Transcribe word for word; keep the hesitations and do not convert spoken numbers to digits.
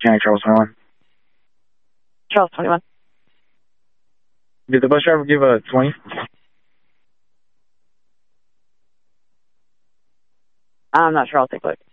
Mechanic Charles twenty-one. Charles twenty-one. Did the bus driver give a twenty? I'm not sure. I'll take a look.